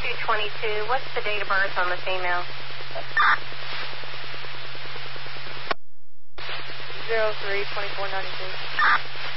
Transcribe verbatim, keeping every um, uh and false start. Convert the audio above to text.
two twenty-two. What's the date of birth on the female? zero three twenty-four ninety-two.